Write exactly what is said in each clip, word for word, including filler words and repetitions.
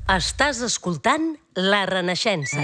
Estàs escoltant La Renaixença.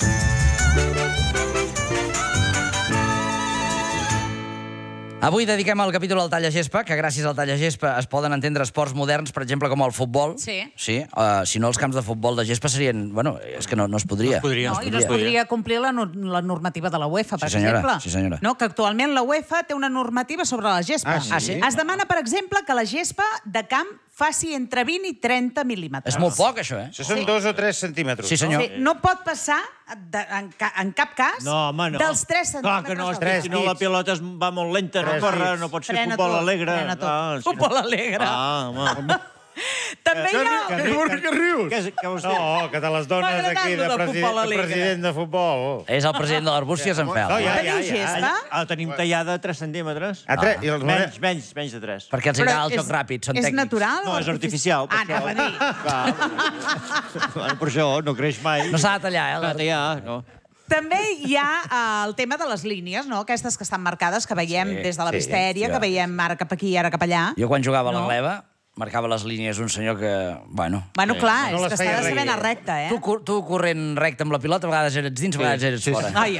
Avui dediquem el capítol al tallagespa, que gràcies al tallagespa es poden entendre esports moderns, per exemple, com el futbol. Sí. Sí. Uh, si no, els camps de futbol de gespa serien... Bueno, és que no, no es podria. No es podria. No, i no es podria complir la, la normativa de la UEFA, per Sí, senyora, exemple. sí, senyora. No, que actualment la UEFA té una normativa sobre la gespa. Ah, sí? Ah, sí? Es demana, per exemple, que la gespa de camp faci entre vint i trenta mil·límetres. És molt poc, això, eh? Això són dos o tres centímetres. Sí, senyor. Sí, no pot passar, de, en, ca, en cap cas, No, home, no. dels tres Clar centímetres. que no, del és camp. que si no la pilota es va molt lenta, no Tres corre, dits. no pot ser Frena futbol tot, alegre. frena tot. Ah, sí. Futbol alegre. Ah, home. També hi ha... Que ri- que- que rius? Què, és- què vols dir? No, que de les dones M'ha agradat aquí, lo de del president, futbol de alegre. president de futbol. És el president de l'Arbúcies, en Fel. No, ja, ja, Teniu ja. gespa? Ah, tenim tallada a tres centímetres. A tres, i els Menys, menys, menys de tres. Perquè els Però agrada el és- joc ràpid, són És tècnics. natural? No, o és artificial. Ah, perquè- anava a dir. Clar. Bueno, per això no creix mai. No s'ha de tallar, eh? No s'ha de tallar, no. També hi ha eh, el tema de les línies, no? Aquestes que estan marcades, que veiem Sí, des de la sí, vistèria, sí. que veiem ara cap aquí i ara cap allà. Jo quan jugava a la No. gleva, marcava les línies un senyor que... Bueno... Bueno, clar, No és les que està feia de saber reggae. anar recte, eh? Tu, cor- tu corrent recte amb la pilota, a vegades eres dins, a vegades eres fora. Ai,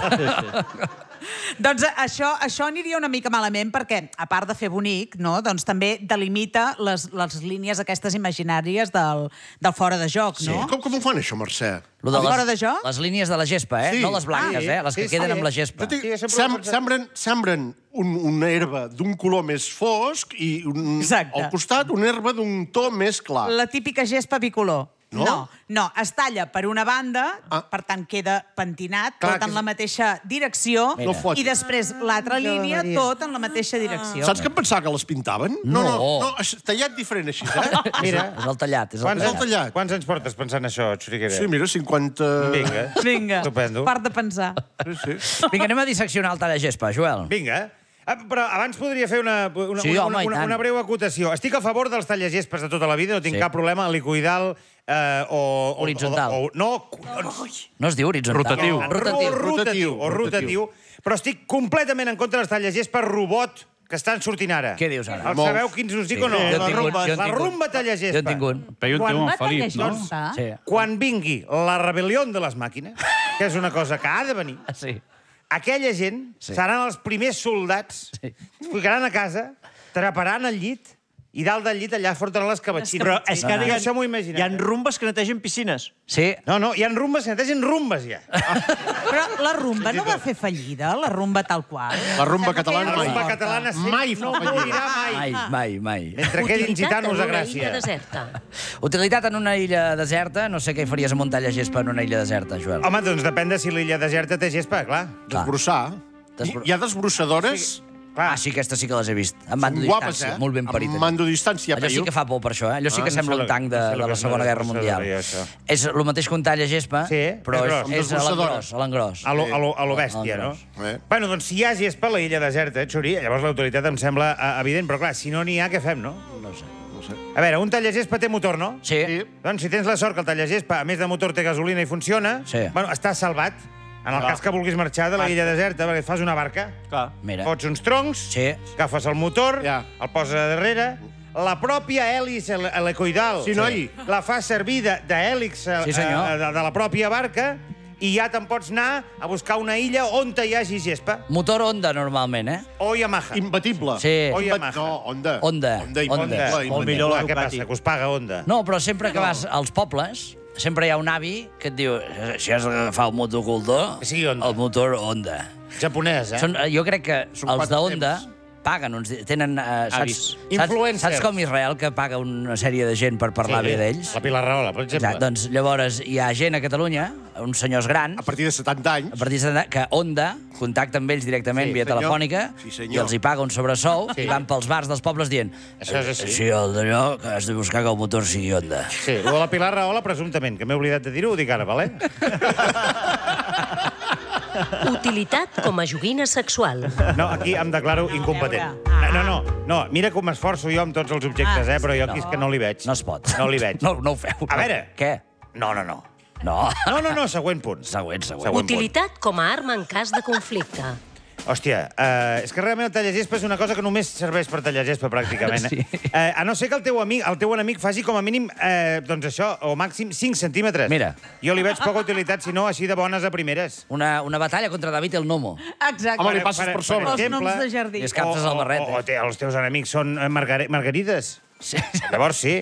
ai. Doncs això, això aniria una mica malament perquè, a part de fer bonic, no, doncs també delimita les, les línies aquestes imaginàries del, del fora de joc, no? Com, com ho fan, això, Mercè? Lo El fora de joc? Les línies de la gespa, eh? Sí. No les blanques, Ah, eh? Les que sí, queden sí. amb la gespa. Jo tinc, Sí, sempre sem, ho he pensat. sembren, sembren un, una herba d'un color més fosc i un, Exacte. al costat una herba d'un to més clar. La típica gespa bicolor. No? No, no, es talla per una banda, Ah. per tant queda pentinat, Clar, tot en que la mateixa direcció, No fot. i després l'altra línia, tot en la mateixa direcció. Saps que em pensava que les pintaven? No. no, no, no és tallat diferent així, eh? Mira, És el tallat, és el quants, el tallat. tallat. quants anys portes pensant això, Xuriquera? Sí, mira, cinquanta... Vinga. Vinga, Estupendo. part de pensar. Sí, sí. Vinga, anem a disseccionar el tallagespa, Joel. Vinga. Ah, però abans podria fer una, una, Sí, una, home, i una, tant. una breu acotació. Estic a favor dels tallagespes de tota la vida, no tinc Sí. cap problema, helicoidal eh, o... o- Horitzontal. O, o, no, no, No es diu horitzontal. Rotatiu. no, Rotatiu. O rotatiu. O rotatiu. Però estic completament en contra dels tallagespa robot que estan sortint ara. Què dius ara? El Molts. sabeu quins us dic o no? Sí, Jo en la tinc un, rumba. jo en La tinc un. rumba tallagespa. Jo en tinc un. Però jo en Quan tinc un va Felip, no? tallagespa, Sí. Quan vingui la rebel·lió de les màquines, que és una cosa que ha de venir, Sí. aquella gent Sí. seran els primers soldats, Sí. es ficaran a casa, treparan el llit, i dalt del llit allà fotran les cabatxines. Però és que ara hi ha, Això m'ho hi ha imaginat. rumbes que netegen piscines. Sí. No, no, hi ha rumbes que netegen rumbes, ja. Però la rumba no va fer fallida, la rumba tal qual. La rumba Sembla que catalana era La mai. rumba forta. catalana sempre Mai fa no fallida. morirà mai. Mai, mai, mai. Mentre quedin Utilitat gitanos en a una illa Gràcia. deserta. Utilitat en una illa deserta, no sé què hi faries amb un tallagespa en una illa deserta, Joel. Home, doncs depèn de si l'illa deserta té gespa, clar. Clar. Desbrossar. Desbro- Hi ha desbrossadores Ah, sí, aquestes sí que les he vist. Amb mando guapes, distància, eh? molt ben parit. Amb mando distància, Allò sí paio. que fa por per això, eh? Allò sí que Ah, sembla no un sé tanc de, no sé de la que- Segona no sé Guerra que Mundial. veia això. És el mateix que un tallagespa, Sí, però més és, gros. és a l'engròs, a l'engròs. A lo, a lo, a lo bèstia, A no? l'engròs. Eh. Bueno, doncs si hi ha gespa a la illa deserta, Xuri, llavors la utilitat em sembla eh, evident, però clar, si no n'hi ha, què fem, no? No ho sé. No sé. A veure, un tallagespa té motor, no? Sí. Sí. Doncs si tens la sort que el tallagespa, a més de motor, té gasolina i funciona, Sí. bueno, està salvat. En el Clar. cas que vulguis marxar de la illa deserta, perquè et fas una barca, Clar. Mira. fots uns troncs, Sí. agafes el motor, Ja. el poses a darrere, la pròpia hèlice hel- helicoidal Sí, noi. la fa servir de- d'hèlix eh, Sí, senyor. eh, de, de la pròpia barca i ja te'n pots anar a buscar una illa on hi hagi gespa. Motor Honda, normalment, eh? O Yamaha. Imbatible. Sí. O Imbat- Yamaha. No, Honda. Honda. Honda, Honda. imbatible. Honda. Molt imbatible. millor la Clar, què Ducati. passa? Que us paga Honda. No, però sempre que vas als pobles, sempre hi ha un avi que et diu si has d'agafar el motocultor, Que sigui Honda. el motor Honda. Japonès, eh? Són, eh, jo crec que Són els quatre de Honda temps. paguen uns... di- Tenen, eh, saps, Avis. saps, Influencers. saps com Israel, que paga una sèrie de gent per parlar bé d'ells? La Pilar Rahola, per exemple. Exacte, doncs llavors hi ha gent a Catalunya, uns senyors grans, A partir de setanta anys. a partir de que Honda contacta amb ells directament Sí, via senyor. telefònica Sí, i senyor. els hi paga un sobresou i van pels bars dels pobles dient Això és així. sí, el d'allò, que has de buscar que el motor sigui Honda. Sí, o de la Pilar Rahola, presumptament, que m'he oblidat de dir-ho, ho dic ara, vale? Utilitat com a joguina sexual. No, aquí em declaro incompetent. No, no, no, mira com m'esforço jo amb tots els objectes, eh? Però jo aquí és que no li veig. No es pot. No li veig. No, no ho feu. A veure. Què? No, no, no. No. No, no, no, següent punt. Següent, següent. Següent. Utilitat com a arma en cas de conflicte. Hòstia, uh, és que realment el tallagespa és una cosa que només serveix per tallagespa, pràcticament. Eh? Sí. Uh, a no ser que el teu amic, el teu enemic faci com a mínim, uh, doncs això, o màxim cinc centímetres. Mira. Jo li veig poca utilitat, si no, així de bones a primeres. Una, una batalla contra David el Nomo. Exacte. Home, li passes per sobre. Els exemple, noms de jardí. I es captes el barret. O, o, o té, els teus enemics són eh, margar margarides. Sí. Llavors sí.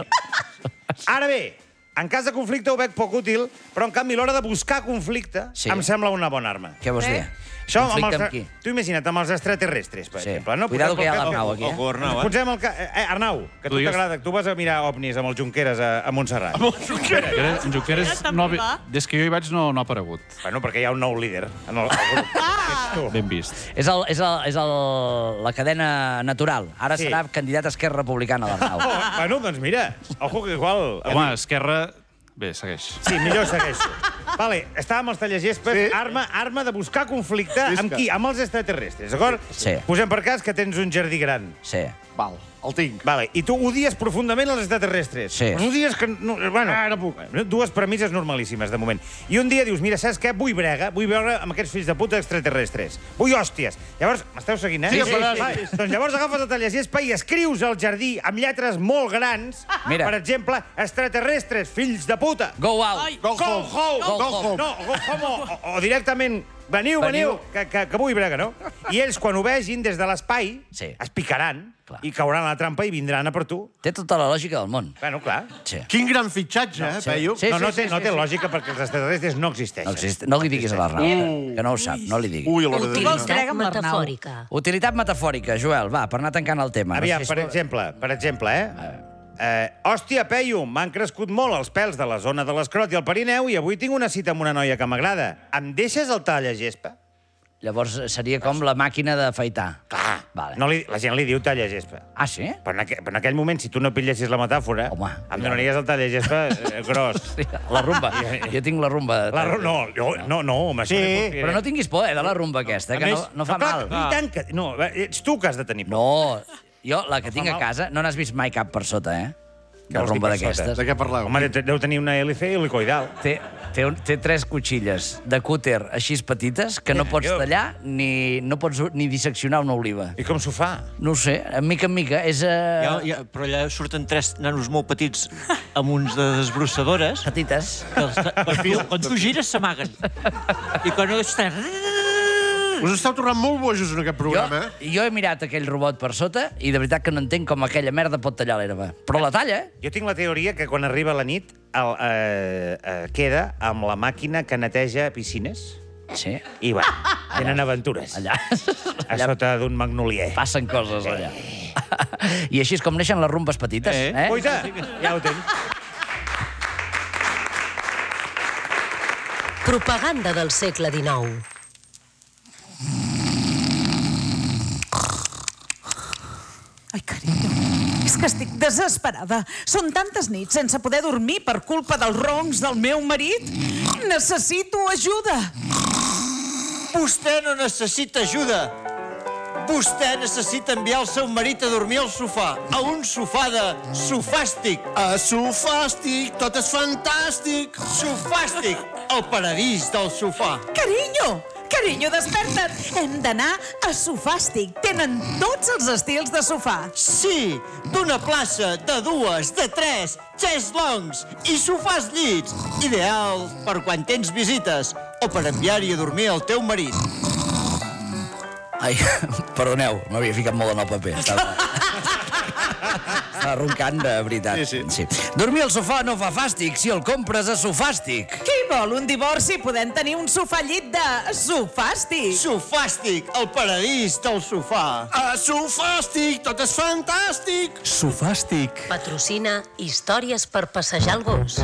Ara bé, en cas de conflicte ho veig poc útil, però en canvi a l'hora de buscar conflicte Sí. em sembla una bona arma. Què vols dir? Això amb Conflicte els... amb qui? Tu imagina't, amb els extraterrestres, per Sí. exemple. No? Cuidado Posem que hi ha pel cas- l'Arnau aquí, eh? Ojo, Arnau, eh? Posem el ca... eh, Arnau, que a tu digues- t'agrada, que tu vas a mirar ovnis amb el Junqueras a, a Montserrat. Junqueras, en Junqueras no, ha- des que jo hi vaig no, no ha aparegut. Bueno, perquè hi ha un nou líder en el, el grup. Que ets tu. Ben vist. És, el, és, el, és el, la cadena natural. Ara Sí. serà candidat a Esquerra Republicana, l'Arnau. Oh, bueno, doncs mira, ojo que igual... Home, Esquerra... Bé, segueix. Sí, millor segueixo. Vale, estàvem als tallagespes, Sí. arma, arma de buscar conflicte Visca. amb qui? Amb els extraterrestres, d'acord? Sí. Posem per cas que tens un jardí gran. Sí. Val, el tinc. Vale, i tu odies profundament els extraterrestres. Sí. Els odies que... No, bueno, Ah, no puc. dues premisses normalíssimes, de moment. I un dia dius, mira, saps què? Vull brega, vull veure amb aquests fills de puta extraterrestres. Vull hòsties. Llavors, m'esteu seguint, eh? Sí, sí, sí, Vale, doncs llavors agafes el tallagespa i escrius al jardí amb lletres molt grans, Mira. per exemple, extraterrestres, fills de puta. Go out! Go Go home. home! Go home. No, go home o, o, o directament... Veniu, veniu, Veniu. que, que, que vull brega, no? I ells, quan ho vegin des de l'espai, Sí. es picaran Clar. i cauran a la trampa i vindran a per tu. Té tota la lògica del món. Bueno, clar. Sí. Quin gran fitxatge, eh, Peyu? Sí, no, no sí, té, sí, no té sí, sí. lògica perquè els extraterrestres no existeixen. No, existe. No li diguis a l'Arnau, que no ho sap, no li diguis. Ui, a l'hora de vols dinar. brega Utilitat amb l'Arnau. metafòrica. Utilitat metafòrica, Joel, va, per anar tancant el tema. Aviam, No sé per si- exemple, per exemple, eh? Eh, hòstia, Peyu, m'han crescut molt els pèls de la zona de l'escrot i el perineu i avui tinc una cita amb una noia que m'agrada. Em deixes el tallagespa? Llavors seria com la màquina d'afaitar. Clar. Vale. No li, la gent li diu tallagespa. Ah, sí? Però en, aqu però en aquell moment, si tu no pillessis la metàfora, Home, em donaries el tallagespa eh, gros. Sí, la rumba. Jo tinc la rumba. La, ro- no, jo, no, no, home, això Sí, no pot fer. Però no tinguis por, eh, de la rumba aquesta, que no, no fa clar, mal. I tant que... No, ets tu que has de tenir por. No, jo, la que tinc a mal. casa, no n'has vist mai cap per sota, eh? Què De vols dir rumba per sota? d'aquestes. De què parleu? Home, deu- deu tenir una hélice helicoidal. Té, té, un, té tres cotxilles de cúter així petites que no pots Déu. tallar ni, no pots ni disseccionar una oliva. I com s'ho fa? No ho sé, a mica en mica. És... Uh... Ja, ja, però allà surten tres nanos molt petits amb uns de desbrossadores Petites. que els, quan, tu, quan tu gires s'amaguen. I quan no estàs... Us esteu tornant molt bojos en aquest Jo, programa, eh? jo he mirat aquell robot per sota i de veritat que no entenc com aquella merda pot tallar l'herba. Però la talla, eh? Jo tinc la teoria que quan arriba la nit el, eh, eh, queda amb la màquina que neteja piscines Sí. i, bueno, tenen aventures. Allà, A allà sota d'un magnolier. passen coses, allà. I així és com neixen les rumbes petites, Eh? eh? Oita, ja ho tens. Propaganda del segle dinou. Ai, carinyo, és que estic desesperada. Són tantes nits sense poder dormir per culpa dels roncs del meu marit. Necessito ajuda. Vostè no necessita ajuda. Vostè necessita enviar el seu marit a dormir al sofà, a un sofà de sofàstic. A sofàstic, tot és fantàstic. Sofàstic, el paradís del sofà. Carinyo, carinyo, desperta't. Hem d'anar a Sofàstic. Tenen tots els estils de sofà. Sí, d'una plaça, de dues, de tres, xeslongs i sofàs llits. Ideal per quan tens visites o per enviar-hi a dormir el teu marit. Ai, perdoneu, m'havia ficat molt en el paper. Estava, estava roncant de veritat. Sí, sí. Dormir al sofà no fa fàstic si el compres a Sofàstic. Qui vol un divorci podem tenir un sofà llit de Sofàstic. Sofàstic, el paradís del sofà. A sofàstic, tot és fantàstic. Sofàstic. Patrocina Històries per passejar el gos.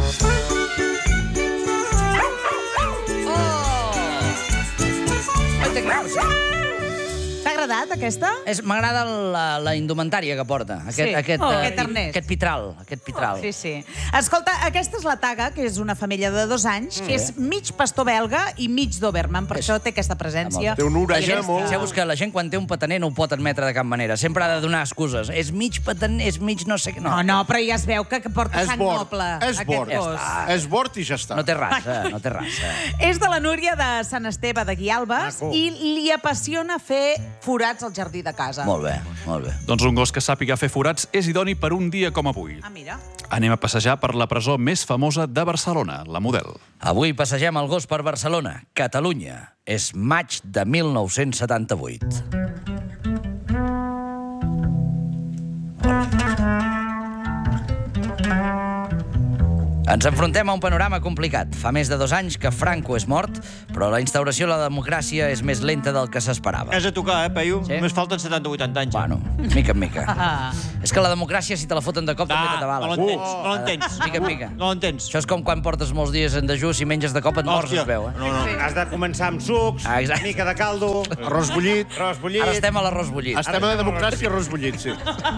T'ha agradat, aquesta? M'agrada la, la indumentària que porta. Aquest, Sí. aquest, Oh, eh, aquest arnès. Aquest pitral. Aquest pitral. Sí, sí. Escolta, aquesta és la Taga, que és una femella de dos anys, que és mig pastor belga i mig Doberman, per això té aquesta presència. Té una La orella gent, molt... fixeu-vos que la gent quan té un petaner no ho pot admetre de cap manera. Sempre ha de donar excuses. És mig petaner, és mig no sé què. No, no, però ja es veu que, que porta És sang bord, noble. és aquest bord. gos. És bord i ja està. No té raça, no té raça. És de la Núria de Sant Esteve de Guialbes Maco. i li apassiona fer forats al jardí de casa. Molt bé, molt bé. Doncs un gos que sàpiga fer forats és idoni per un dia com avui. Ah, mira. Anem a passejar per la presó més famosa de Barcelona, la Model. Avui passegem el gos per Barcelona, Catalunya. És maig de mil nou-cents setanta-vuit. Ens enfrontem a un panorama complicat. Fa més de dos anys que Franco és mort, però la instauració de la democràcia és més lenta del que s'esperava. És a tocar, eh, Peyu? Sí? Només falten setanta o vuitanta anys. Bueno, mica en mica. És que la democràcia, si te la foten de cop, també Ah, te t'avala. no l'entens, no l'entens. Mica en mica. No l'entens. Això és com quan portes molts dies en dejú, si menges de cop et mors, Hòstia. es veu, eh? No, no. Has de començar amb sucs, Ah, exacte. mica de caldo, Arròs bullit. arròs bullit... Ara estem a l'arròs bullit. Estem a la democràcia, arròs bullit, sí.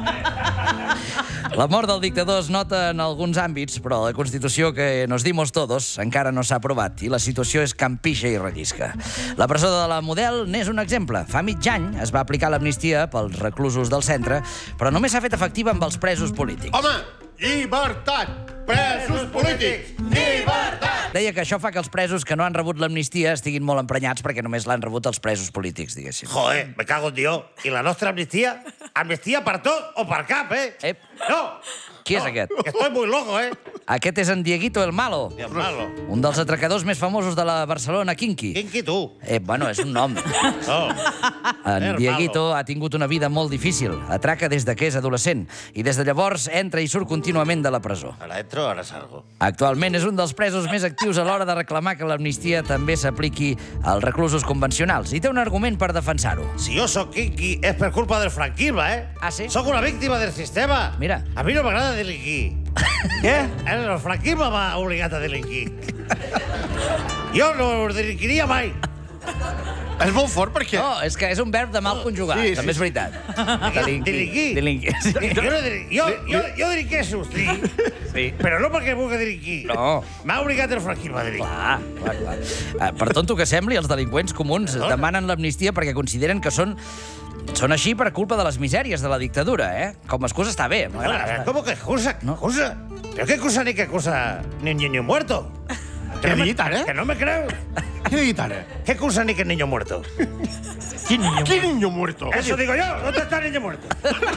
La mort del dictador es nota en alguns àmbits, però la Constitució que nos dimos todos encara no s'ha aprovat i la situació és campixa i rellisca. La presó de la Model n'és un exemple. Fa mig any es va aplicar l'amnistia pels reclusos del centre, però només s'ha fet efectiva amb els presos polítics. Home, llibertat! Presos polítics! Llibertat! Deia que això fa que els presos que no han rebut l'amnistia estiguin molt emprenyats perquè només l'han rebut els presos polítics, diguéssim. Joder, me cago en Dios. I la nostra amnistia? Amnistia per tot o per cap, eh? Ep. No! Qui és no, aquest? Que estoy muy loco, eh? Aquest és en Dieguito el Malo, Dios malo. un dels atracadors més famosos de la Barcelona Kinky. Quinqui, tu. Eh, bueno, és un nom. No. En El Dieguito ha tingut una vida molt difícil. Atraca des de que és adolescent i des de llavors entra i surt contínuament de la presó. Ara entro, ara salgo. Actualment és un dels presos més actius a l'hora de reclamar que l'amnistia també s'apliqui als reclusos convencionals i té un argument per defensar-ho. Si jo sóc quinqui és per culpa del franquisme, eh? Ah, sí? Sóc una víctima del sistema. Mira. A mi no m'agrada delinquir. Què? El franquisme m'ha obligat a delinquir. Jo no delinquiria mai. És molt fort perquè... No, és que és un verb de mal conjugat, Sí, sí, també és sí. veritat. Delinquir? Delinquir, sí. Jo, no delin- jo, jo, jo delinqueixo, sí. Sí. Però no perquè vulgui delinquir. No. M'ha obligat el franquisme a delinquir. Clar, clar, clar. Eh, Per tonto que sembli, els delinqüents comuns demanen l'amnistia perquè consideren que són són així per culpa de les misèries de la dictadura, eh? Com a excusa està bé. m'agrada. ¿Cómo que excusa? No. ¿Excusa? ¿Pero qué excusa ni qué excusa? Ni un niño muerto. Què ha dit, ara? Que no me creo. Què ha dit, ara? ¿Qué excusa ni que niño muerto? Quin niño, Quin niño muerto? Eso digo yo. ¿Dónde está el niño muerto?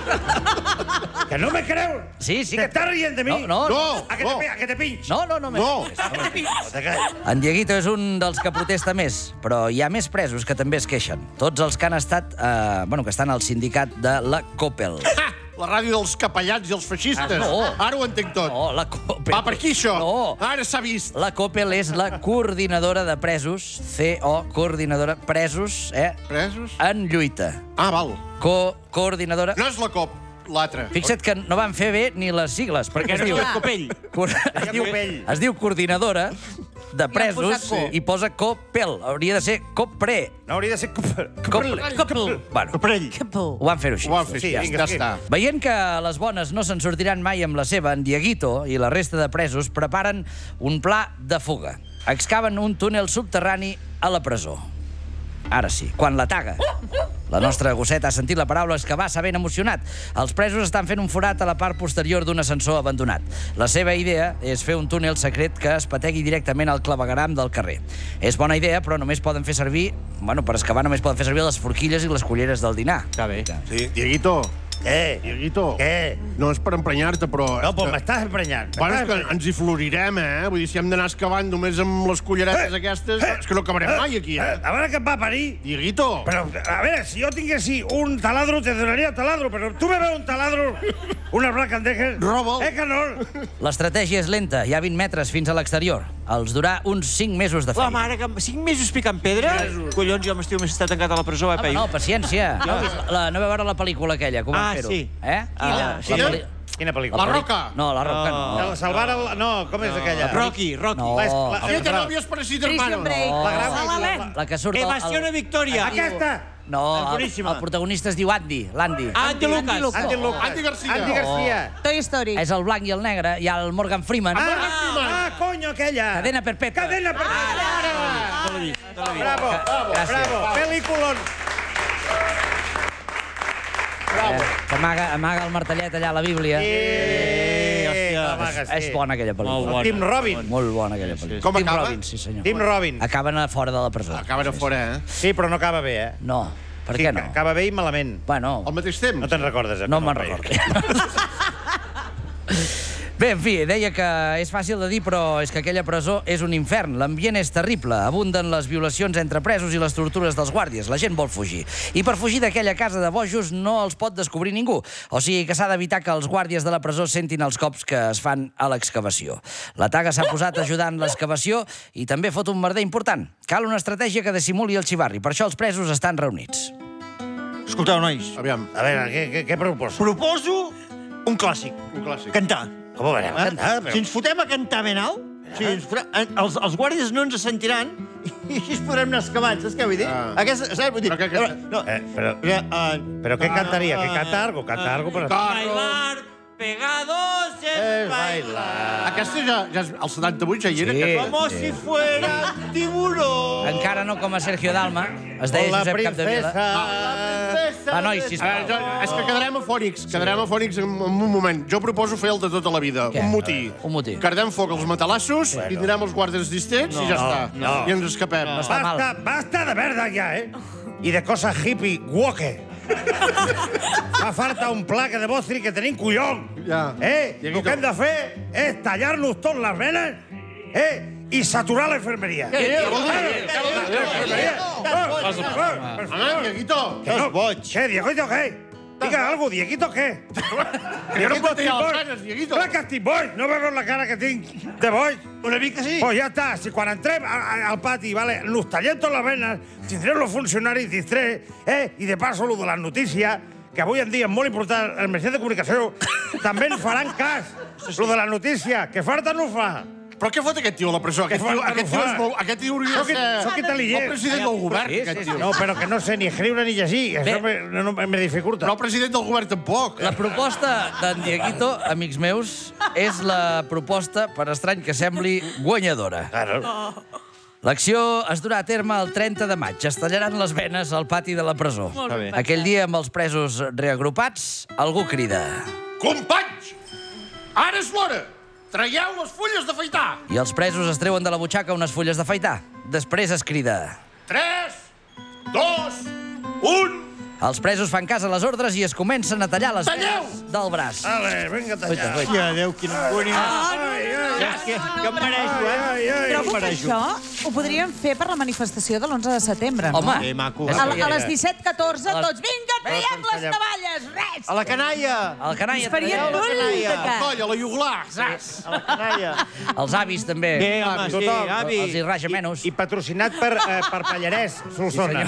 Que no me creo. Sí, sí ¿Te que... estás riendo de mí? No, no, No, ¿A que no. te, a que te pinch? no, no, no, me- No. No te calles. En Dieguito és un dels que protesta més, però hi ha més presos que també es queixen. Tots els que han estat, eh, bueno, que estan al sindicat de la Coppel. Ha! La ràdio dels capellans i els feixistes. Ah, no. Ara ho entenc tot. No, la Coppel. Va per aquí, això. No. Ara s'ha vist. La Coppel és la coordinadora de presos, C O, coordinadora, presos, eh, Presos? en lluita. Ah, val. Co coordinadora... No és la cop, l'altra. Fixa't que no van fer bé ni les sigles, perquè es És diu... el copell. Cor- Es diu, Copell. es diu coordinadora de presos posat co. i posa Coppel. Hauria de ser Copre. No hauria de ser... Coppel. Coppel. Bueno, Coprell. ho van fer així. Ho van fer, Sí, ja, vinga, ja sí. està. Veient que les bones no se'n sortiran mai amb la seva, en Dieguito i la resta de presos preparen un pla de fuga. Excaven un túnel subterrani a la presó. Ara sí, quan la Taga. La nostra gosseta ha sentit la paraula excavar, s'ha ben emocionat. Els presos estan fent un forat a la part posterior d'un ascensor abandonat. La seva idea és fer un túnel secret que es pategui directament al clavegueram del carrer. És bona idea, però només poden fer servir... Bueno, per excavar només poden fer servir les forquilles i les culleres del dinar. Està bé. Sí, Dieguito, Què? Dieguito. Què? No és per emprenyar-te, però... No, és pues que- m'estàs emprenyant. Bueno, és m'estàs que emprenyant. ens hi florirem, eh? Vull dir, si hem d'anar excavant només amb les culleretes aquestes, és que no acabarem mai aquí, Eh, eh? A veure què em va parir. Dieguito. Pero, a ver, si yo tinguesi un taladro, te donaría taladro, pero tú me ves un taladro, una Black and Decker... Roba'l. Eh que no? L'estratègia és lenta, hi ha vint metres fins a l'exterior. Els durà uns cinc mesos de La feina. mare que... Cinc mesos picant pedra? Collons, jo m'estiu més estar tancat a la presó, eh, Home, Peyu? no, paciència. No, heu vist la, no vau veure la pel·lícula aquella, com Ah, van fer-ho? sí. Eh? Ah, La sí. pel·li- Quina pel·lícula? La Roca. No, la Roca no. El salvar el... No, com és aquella? Rocky, Rocky. No. La, la, Siete novios para siete Prison hermanos. Break. La grau... La La la- Land. La que surt... al- Evasión a Victoria. Aquesta! No, el, boníssima. el protagonista es diu Andy, l'Andy. Andy Lucas. Andy Lucas. Andy Garcia. Andy Garcia. Toy Story. És el blanc i el negre. Hi ha el Morgan Freeman. Ah, ah, coño, aquella. Cadena perpetua. Cadena perpetua. Bravo, bravo, Gràcies. bravo. Pel·lículon. Eh, que amaga, amaga el martellet allà a la Bíblia. Eh, home, que sí. És bona aquella pel·lícula. Tim Robin. Molt bona aquella pel·lícula. Com Tim acaba? Robbins, sí senyor. Tim Robin. Acaben a fora de la presó. Acaben a fora, eh? Sí, però no acaba bé, eh? No, per Sí, què no? Acaba bé i malament. Bueno, Al mateix temps. No te'n recordes, eh? no me'n recordo. Bé, en fi, deia que és fàcil de dir, però és que aquella presó és un infern. L'ambient és terrible. Abunden les violacions entre presos i les tortures dels guàrdies. La gent vol fugir. I per fugir d'aquella casa de bojos no els pot descobrir ningú. O sigui que s'ha d'evitar que els guàrdies de la presó sentin els cops que es fan a l'excavació. La Taga s'ha posat ajudant l'excavació i també fot un merder important. Cal una estratègia que dissimuli el xivarri. Per això els presos estan reunits. Escolteu, nois. Aviam, A veure, què, què, què proposo? Proposo un clàssic. un clàssic. Cantar. Com ho veurem? Eh? Cantar, però... Si ens fotem a cantar ben alt, si ens fotem, eh, els, els guàrdies no ens sentiran i així es podrem anar excavant, saps què vull dir? Ah. Aquesta, saps? Vull dir, Però què- què- no, Eh, però, eh, uh, però què cantaria? Que canta algo? Canta algo per... Bailar pegados es bailar. Aquesta ja, ja és, el setanta-vuit ja hi era. Sí. que- Como si fuera tiburón. Encara no com a Sergio Dalma. Es deia la Josep Capdevila. princesa... Va, nois, A sisplau. veure, jo, és que quedarem afònics, quedarem afònics en, en un moment. Jo proposo fer el de tota la vida, Què? un motí. Un motí. Cardem foc als matalassos, i tindrem els guàrdies distrets i ja està. no. I ens escapem. No està mal. Basta, basta de verdad ya, ¿eh? Y de cosas hippie, woke. Fa falta un placa de Bostri que tenim collons. Ja. Eh? Dieguito. El que hem de fer és tallar-nos tot les venes, eh? I saturar la enfermeria. Què vol dir? Ah, Home, Dieguito, que no, què, Dieguito, què? Diga algo, Dieguito, què? que no em pot tallar les venes, Dieguito. Clar que estic boig, no veus la cara que tinc de boig? Una mica sí. Pues ja està, si quan entrem a- a- al pati, vale, nos tallem totes les venes, tindrem els funcionaris distrets, eh? I de passo, lo de les notícies, que avui en dia és molt important, els mitjans de comunicació, també ens faran cas. Lo de la notícia, que falta no fa. Però què fot aquest tio a la presó? Aquest Què tio, fa? aquest No tio, fa. és molt, aquest tio hauria de Soc, ser soc el intel·ligent. president del govern, Sí, aquest sí, tio. No, però que no sé ni escriure ni llegir, això me, no, me dificulta. Però el president del govern tampoc. La proposta d'en Dieguito, amics meus, és la proposta, per estrany que sembli, guanyadora. Claro. L'acció es durà a terme el trenta de maig. Es tallaran les venes al pati de la presó. bé. Aquell dia, amb els presos reagrupats, algú crida. Companys, ara és l'hora. Traieu les fulles d'afaitar. I els presos es treuen de la butxaca unes fulles d'afaitar. Després es crida. Tres, dos, un... Els presos fan cas a les ordres i es comencen a tallar les Talleu! venes del braç. Vale, vinga, tallar. Hòstia, Déu, quin bonic. Ai, ai, És que, que em mereixo, eh? ai, ai. Trobo que mereixo. això ho podríem fer per la manifestació de l'onze de setembre, no? Home, Eh, maco. és A, que- a les disset catorze, A les- tots, vinga, traiem les navalles, res! A la canalla. el canalla... Es faria Traieu la molt canalla. de cas. Coll, a la juglar. Zas. A la canalla. Els avis, també. Bé, home, sí, tothom. avi. Els hi raja menys. I patrocinat per, eh, per Pallarès, Solsona.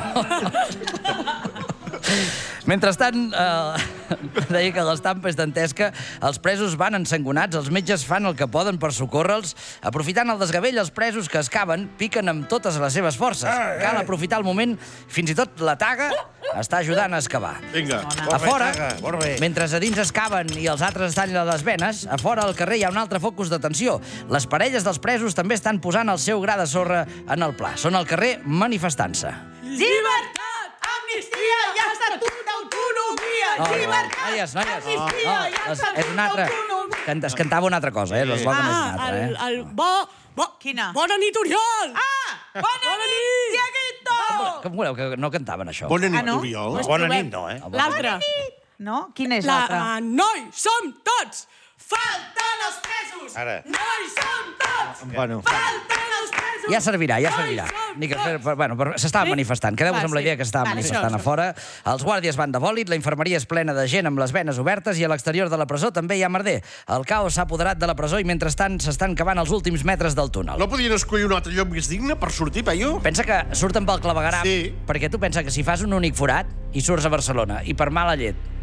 Mentrestant, eh, deia que l'estampa és dantesca, els presos van ensangonats, els metges fan el que poden per socórrer-los. Aprofitant el desgavell, els presos que excaven piquen amb totes les seves forces. Cal aprofitar el moment, fins i tot la Taga està ajudant a excavar. Vinga. A fora, Taga, molt bé. mentre a dins excaven i els altres es tallen les venes, a fora al carrer hi ha un altre focus d'atenció. Les parelles dels presos també estan posant el seu gra de sorra en el pla. Són al carrer manifestant-se. Llibertat, amnistia i estatut d'autonomia! No, no, Llibertat, noies, noies. amnistia No, i és, estatut és una altra. d'autonomia! Canta, es cantava una altra cosa, eh? L'eslògan és una Ah, altra, el, eh? el bo... bo Quina? Bona nit, Oriol! Ah! Bona nit, Dieguito! Com voleu que no cantaven això? Bona nit, Ah, no? Oriol. Bona nit, no, eh? L'altre. No? Quina és La, l'altra? uh, noi, som tots! Falten els presos! Ara. Noi, som tots! Bueno. Falten els presos! Ja servirà, ja Noi, servirà. som Ni que, tots! per, bueno, per, s'estaven Sí? manifestant. Quedeu-vos Va, amb la sí. idea que s'estaven Vale, manifestant això, a fora. Els guàrdies van de bòlit, la infermeria és plena de gent amb les venes obertes i a l'exterior de la presó també hi ha merder. El caos s'ha apoderat de la presó i mentrestant s'estan cavant els últims metres del túnel. No podien escollir un altre lloc més digne per sortir, Peyu? Pensa que surten pel clavegueram, Sí. perquè tu pensa que si fas un únic forat i surts a Barcelona i per mala llet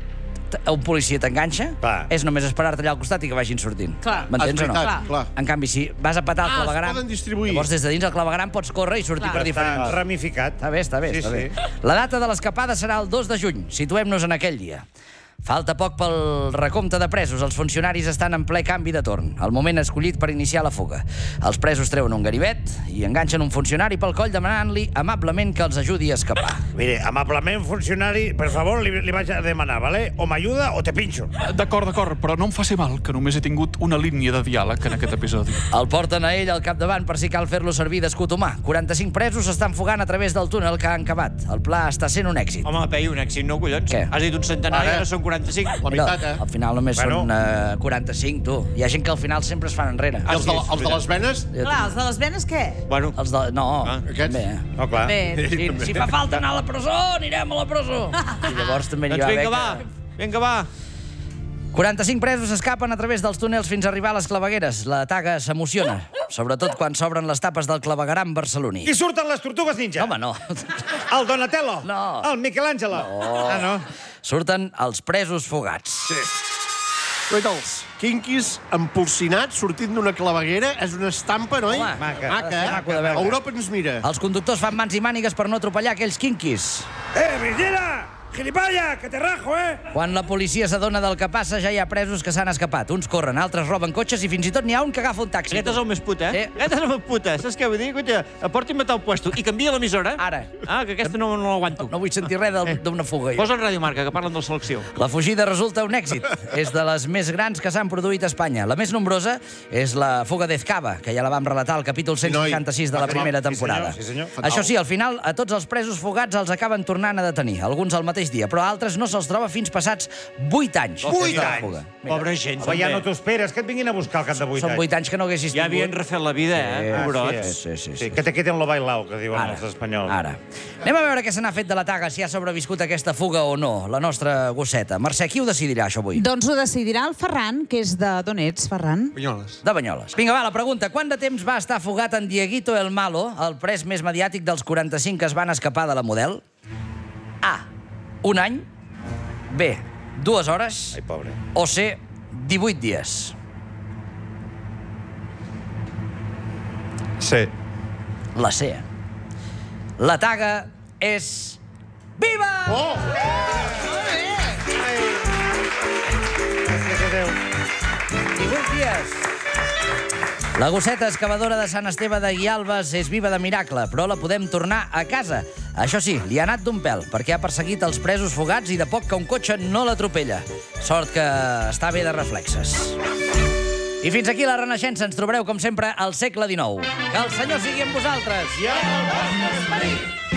un policia t'enganxa, Clar. és només esperar-te allà al costat i que vagin sortint. Clar. M'entens És o no? veritat, clar. En canvi, si vas a petar el Ah, es clavegram... poden distribuir. Llavors, des de dins el clavegram pots córrer i sortir Clar. per diferents... Està ramificat. Està bé, està bé, Sí, està bé. sí. La data de l'escapada serà el dos de juny. Situem-nos en aquell dia. Falta poc pel recompte de presos. Els funcionaris estan en ple canvi de torn. El moment escollit per iniciar la fuga. Els presos treuen un ganivet i enganxen un funcionari pel coll demanant-li amablement que els ajudi a escapar. Mire, amablement, funcionari, per favor, li, li vaig a demanar, ¿vale? O m'ajuda o te pincho. D'acord, d'acord, però no em faci mal, que només he tingut una línia de diàleg en aquest episodi. El porten a ell al capdavant per si cal fer-lo servir d'escut humà. quaranta-cinc presos s'estan fugant a través del túnel que han cavat. El pla està sent un èxit. Home, Pei, un èxit, no, collons? Què? Has dit un centenar i Ara. ara són quaranta-cinc. La meitat, eh? Al final només Bueno. són uh, quaranta-cinc, tu. Hi ha gent que al final sempre es fan enrere. I els de, els de les venes? Clar, els de les venes què? Bueno, Els de... No, Ah, aquests? també, eh? No, clar. Bé, Si, si fa falta anar a la presó, anirem a la presó. I llavors també n'hi doncs va haver vinga, va. que... Vinga, va. quaranta-cinc presos escapen a través dels túnels fins a arribar a les clavegueres. La taga s'emociona, sobretot quan s'obren les tapes del clavegueram barceloní. I surten les tortugues ninja. Home, no. El Donatello. No. El Michelangelo. No. Ah, no. Surten els presos fugats. Sí. Els quinquis empolsinats sortint d'una claveguera és una estampa, noi? Home, maca. Maca, eh? Maco de veure. Europa ens mira. Els conductors fan mans i mànigues per no atropellar aquells quinquis. Eh, Virginia! Gilipollas, que te rajo, eh? Quan la policia s'adona del que passa, ja hi ha presos que s'han escapat. Uns corren, altres roben cotxes i fins i tot n'hi ha un que agafa un taxi. Aquest és el més put, eh? Sí. Aquest és el més put, eh? Saps què vull dir? Coita, porti'm a tal puesto i canvia l'emissora. Ara. Ah, que aquesta no, no l'aguanto. No vull sentir res del- d'una fuga. jo. Posa en Ràdio Marca, que parlen de la selecció. La fugida resulta un èxit. És de les més grans que s'han produït a Espanya. La més nombrosa és la fuga d'Ezcaba, que ja la vam relatar al capítol cent seixanta-sis de la primera temporada. Sí, senyor, sí, senyor. Això sí, al final, a tots els presos fugats els acaben tornant a detenir, alguns al mateix dia, però altres no se'ls troba fins passats vuit anys. Vuit des de la anys? fuga. Pobra gent, Home, ja no també. t'ho esperes, que et vinguin a buscar al cap de vuit Són anys. vuit anys que no haguessis Ja tingut. havien refet la vida, eh? Ah, Pobrots. sí, Sí, sí, sí. Sí, que te quiten lo bailao, que diuen Ara, els espanyols. ara. Anem a veure què se n'ha fet de la taga, si ha sobreviscut aquesta fuga o no, la nostra gosseta. Mercè, qui ho decidirà, això avui? doncs ho decidirà el Ferran, que és de... D'on ets, Ferran? Banyoles. De Banyoles. Vinga, va, la pregunta. Quant de temps va estar fugat en Dieguito el Malo, el pres més mediàtic dels quaranta-cinc que es van escapar de la Model? A. Un any. B. Dues hores. Ai, pobre. O C. divuit dies. Sí. La C. La taga és... Viva! Oh! Gràcies a Déu. divuit dies. La gosseta excavadora de Sant Esteve de Guialbes és viva de miracle, però la podem tornar a casa. Això sí, li ha anat d'un pèl, perquè ha perseguit els presos fugats i de poc que un cotxe no l'atropella. Sort que està bé de reflexes. I fins aquí la Renaixença. Ens trobareu, com sempre, al segle dinou. Que el Senyor sigui amb vosaltres. I amb el vostre esperit!